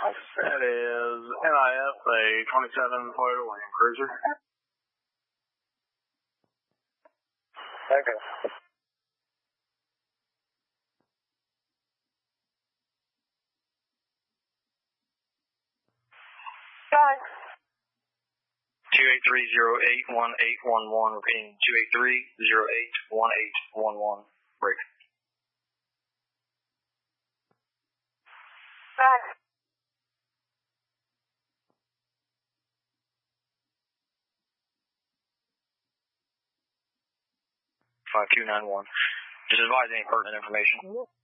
That is NIF, a 27 Toyota Land Cruiser. Okay. Bye. 283-08-1811, repeating 283-08-1811, break. Bye. 5291. Just advise any pertinent information.